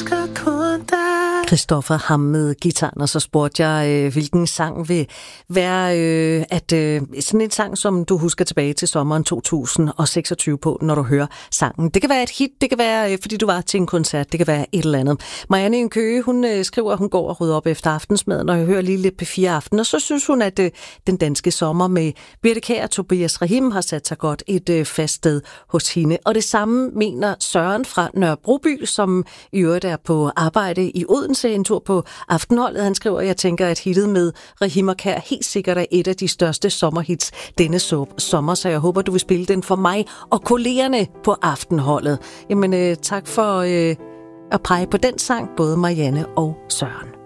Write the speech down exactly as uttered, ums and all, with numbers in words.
husker kun dig. Christoffer ham med gitaren, og så spurgte jeg, øh, hvilken sang vil være øh, at øh, sådan en sang, som du husker tilbage til sommeren to tusind seksogtyve på, når du hører sangen. Det kan være et hit, det kan være, øh, fordi du var til en koncert, det kan være et eller andet. Marianne i en Køge, hun øh, skriver, at hun går og rydder op efter aftensmaden, og jeg hører lige lidt P fire Aften, og så synes hun, at øh, den danske sommer med Birthe Kjær og Tobias Rahim har sat sig godt et øh, fast sted hos hende. Og det samme mener Søren fra Nørrebroby, som i øvrigt er på arbejde i Odense, en tur på Aftenholdet. Han skriver, jeg tænker, at hittet med Rahim og Kjær helt sikkert er et af de største sommerhits denne sommer, så jeg håber, du vil spille den for mig og kollegerne på Aftenholdet. Jamen, øh, tak for øh, at pege på den sang, både Marianne og Søren.